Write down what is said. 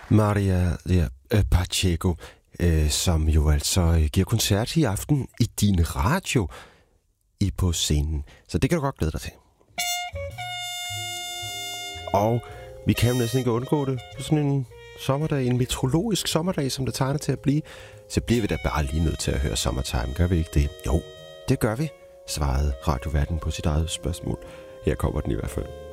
Maria Pacheco, som jo altså giver koncert i aften i din radio på scenen. Så det kan du godt glæde dig til. Og vi kan jo næsten ikke undgå det på sådan en sommerdag, en meteorologisk sommerdag, som det tegner til at blive. Så bliver vi da bare lige nødt til at høre Summertime. Gør vi ikke det? Jo, det gør vi, svarede radioværten på sit eget spørgsmål. Her kommer den i hvert fald.